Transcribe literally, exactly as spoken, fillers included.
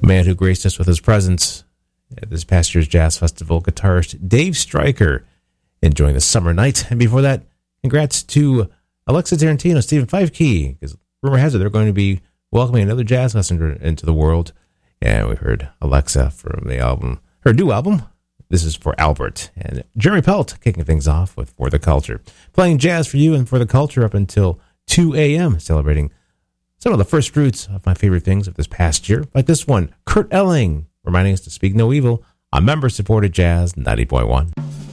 A man who graced us with his presence at this past year's Jazz Festival, guitarist Dave Stryker, enjoying the summer night. And before that, congrats to Alexa Tarantino, Stephen Fivekey, because rumor has it they're going to be welcoming another jazz messenger into the world. And we heard Alexa from the album, her new album. This is for Albert. And Jeremy Pelt kicking things off with For the Culture. Playing jazz for you and for the culture up until two a.m., celebrating some of the first fruits of my favorite things of this past year. Like this one, Kurt Elling, reminding us to speak no evil on member-supported Jazz ninety point one.